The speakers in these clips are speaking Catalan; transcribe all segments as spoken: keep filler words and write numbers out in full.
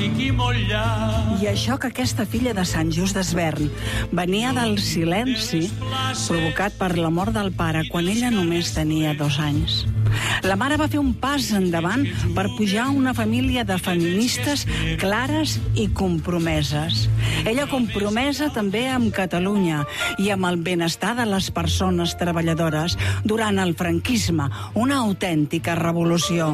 I això que aquesta filla de Sant Just d'Esvern venia del silenci provocat per la mort del pare quan ella només tenia dos anys. La mare va fer un pas endavant per pujar a una família de feministes clares i compromeses. Ella compromesa també amb Catalunya i amb el benestar de les persones treballadores durant el franquisme, una autèntica revolució.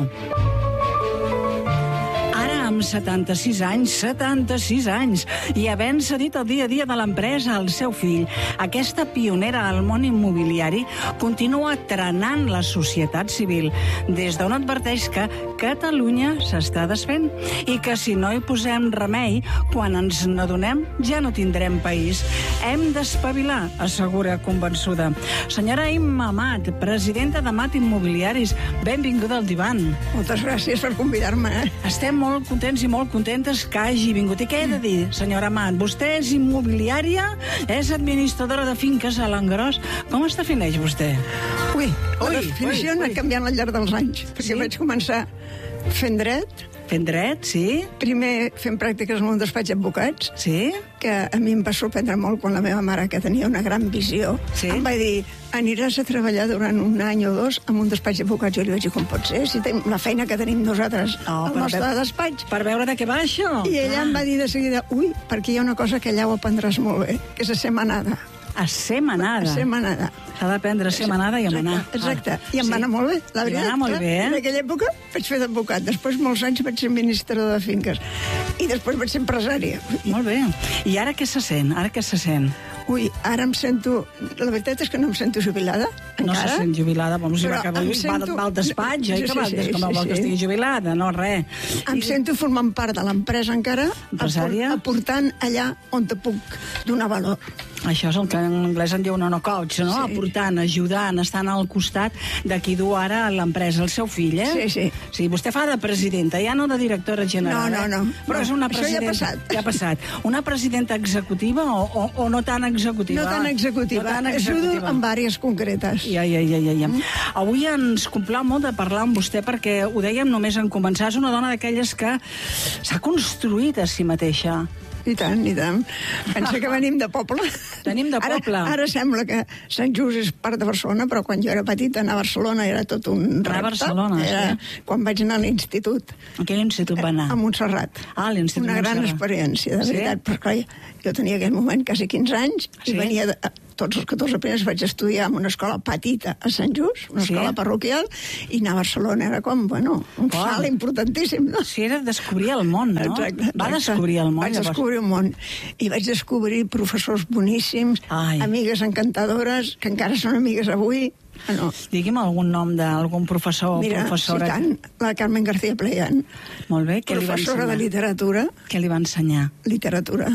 Amb setanta-sis anys, setanta-sis anys, i havent cedit el dia a dia de l'empresa al seu fill, aquesta pionera al món immobiliari continua trenant la societat civil, des d'on adverteix que Catalunya s'està desfent i que si no hi posem remei, quan ens n'adonem ja no tindrem país. Hem d'espavilar, assegura convençuda. Senyora Imma Amat, presidenta d'Amat Immobiliaris, benvinguda al divan. Moltes gràcies per convidar-me. Eh? Estem molt contents i molt contentes que hagi vingut. I què he de dir, senyora Amat? Vostè és immobiliària, és administradora de finques a l'engròs. Com es defineix vostè? Ui, la definició ha anat canviant al llarg dels anys, perquè sí? Vaig començar fent dret. Fent dret, sí. Primer fent pràctiques en un despatx d'advocats, sí? Que a mi em va sorprendre molt quan la meva mare, que tenia una gran visió, sí? Em va dir, aniràs a treballar durant un any o dos en un despatx d'advocats. Jo li vaig dir, com pot ser? Si tenim la feina que tenim nosaltres oh, al nostre veure, despatx. Per veure de què va això. I ella ah. em va dir de seguida, ui, perquè hi ha una cosa que allà ho aprendràs molt bé, que és a ser manada. A ser manada. A ser manada. S'ha d'aprendre a ser manada i a manar. Exacte. I em va anar molt bé, la veritat. I va anar molt bé, eh? En aquella època vaig fer d'advocat. Després, molts anys, vaig ser administrador de finques. I després vaig ser empresària. Molt bé. I ara què se sent? Ara què se sent? Ui, ara em sento... La veritat és que no em sento jubilada, encara. No se sent jubilada, però si va, que sento... va al despatx, eh? Sí, sí, que, sí, que vol sí, que estigui jubilada, no, res. Em I... sento formant part de l'empresa encara, empresària? Aportant allà on te puc donar valor. Això és el que en anglès en diu no, no coach, no? Sí. Aportant, ajudant, estant al costat de qui du ara l'empresa, el seu fill, eh? Sí, sí. Sí, vostè fa de presidenta, ja no de directora general. No, no, no. Però és una presidenta... Això ja ha passat. Ja ha passat. Una presidenta executiva o, o, o no tan executiva? No tan executiva. No tan executiva. Ajudo en àrees concretes. Ja, ja, ja, ja. ja. Mm. Avui ens complau molt de parlar amb vostè perquè ho dèiem només en començar. És una dona d'aquelles que s'ha construït a si mateixa. I tant, i tant. Pensa que venim de poble. Venim de poble. Ara, ara sembla que Sant Just és part de Barcelona, però quan jo era petita anar a Barcelona era tot un repte. A Barcelona, era, sí. Quan vaig anar a l'institut. A quin institut va anar? A Montserrat. Ah, a l'Institut Una gran Montserrat. Experiència, de veritat. Sí? Però clar, jo tenia aquell moment quasi quinze anys i sí? venia de, tots els catorze primers vaig estudiar en una escola petita a Sant Just, una escola sí? parroquial, i anar a Barcelona era com, bueno, un oh. salt importantíssim, no? Sí, era descobrir el món, no? Exacte. Va exacte. descobrir el món. Vaig llavors. descobrir el món. I vaig descobrir professors boníssims, Ai. amigues encantadores, que encara són amigues avui. Ah, no. Digui'm algun nom d'algun professor o Mira, professora. Mira, sí, tant, la Carmen García Pleyan. Molt bé, què li va ensenyar? Professora de literatura. Què li va ensenyar? Literatura.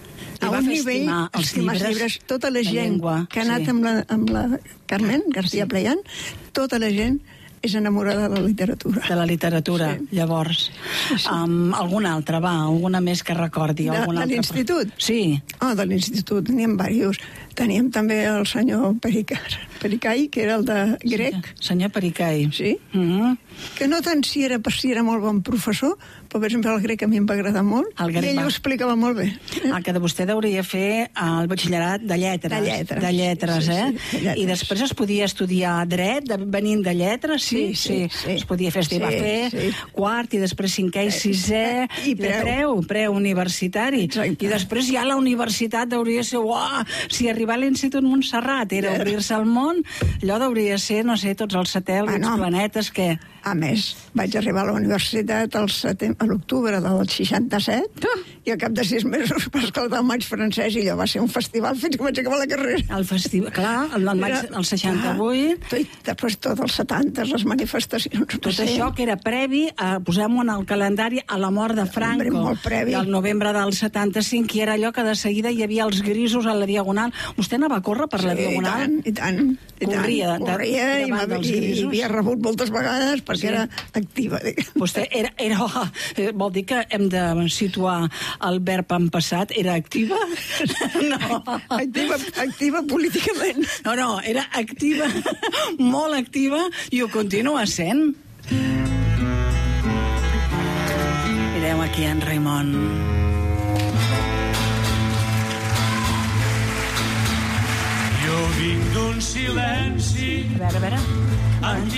I a va un fer nivell, estimar els llibres, llibres, tota la gent llengua, que ha anat sí. amb, la, amb la Carmen García sí. Pleyan, tota la gent és enamorada de la literatura. De la literatura, sí. Llavors. Sí, sí. Um, alguna altra, va, alguna més que recordi. De, de l'institut? Sí. Oh, de l'institut, teníem diversos. Teníem també el senyor Pericai, Pericai, que era el de grec. Sí, senyor Pericai. Sí. Mm-hmm. Que no tant si era, si era molt bon professor, però, per exemple, el grec a mi em va agradar molt, i ell va. ho explicava molt bé. Ah, que vostè hauria fer el batxillerat de lletres. De lletres. De lletres, sí, eh? Sí, sí, lletres. I després es podia estudiar dret, de, venint de lletres, sí? Sí, sí. sí, sí. Es podia fer, sí, va fer sí. quart, i després cinquè i sisè, i, i de preu, preu universitari. Exacte. I després ja la universitat hauria ser, uah, si arribar a l'Institut Montserrat era obrir-se al món, allò hauria ser, no sé, tots els satèl·lits, ah, no. planetes, què? A més, vaig arribar a la universitat al setem... a l'octubre del seixanta-set oh. i al cap de sis mesos va esclatar el maig francès i allò va ser un festival fins que vaig acabar la carrera. El festival, clar, el, el maig del seixanta-vuit. Ah, i després tot els setanta, les manifestacions. Tot sí. això que era previ, a, posem-ho en el calendari, a la mort de Franco. Molt previ. I el novembre del setanta-cinc, i era allò que de seguida hi havia els grisos a la Diagonal. Vostè anava a córrer per sí, la Diagonal? I tant, i tant. Corria, de, corria de, i, i, i havia rebut moltes vegades perquè sí. era activa. Diguem. Vostè era, era... Vol dir que hem de situar el verb en passat. Era activa? No. Activa, activa políticament. No, no, era activa, molt activa, i ho continua sent. Mireu, aquí en Raimon. Jo vinc d'un silenci. A veure, a veure.